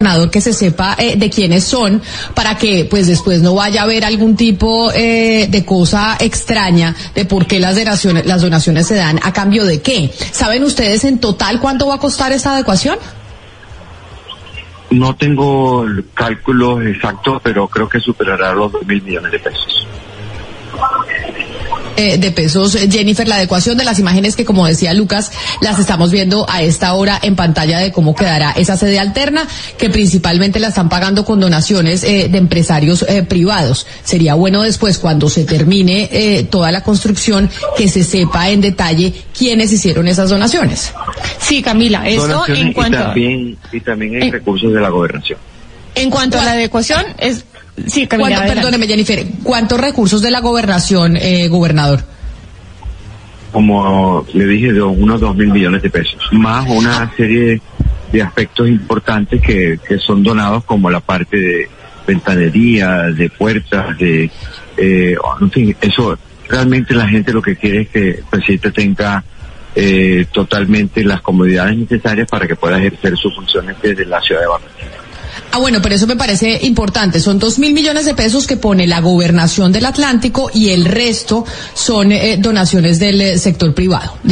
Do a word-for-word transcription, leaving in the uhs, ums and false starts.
gobernador, que se sepa eh, de quiénes son, para que pues después no vaya a haber algún tipo eh, de cosa extraña de por qué las donaciones, las donaciones se dan a cambio de qué. ¿Saben ustedes en total cuánto va a costar esta adecuación? No tengo cálculos exactos, pero creo que superará los dos mil millones de pesos. Eh, de pesos, Jennifer, la adecuación de las imágenes que, como decía Lucas, las estamos viendo a esta hora en pantalla de cómo quedará esa sede alterna, que principalmente la están pagando con donaciones eh, de empresarios eh, privados. Sería bueno después, cuando se termine eh, toda la construcción, que se sepa en detalle quiénes hicieron esas donaciones. Sí, Camila, esto Donaciones en cuanto y también, y también hay en, recursos de la gobernación. En cuanto a la adecuación, es... Sí, Camila, ¿Cuánto, perdóneme, Jennifer, ¿cuántos recursos de la gobernación, eh, gobernador? Como le dije, de unos dos mil millones de pesos, más una serie de, de aspectos importantes que, que son donados, como la parte de ventanería, de puertas, de, eh, en fin, eso realmente la gente lo que quiere es que el presidente tenga eh, totalmente las comodidades necesarias para que pueda ejercer sus funciones desde la ciudad de Barranquilla. Ah, bueno, pero eso me parece importante. Son dos mil millones de pesos que pone la gobernación del Atlántico y el resto son eh, donaciones del eh, sector privado.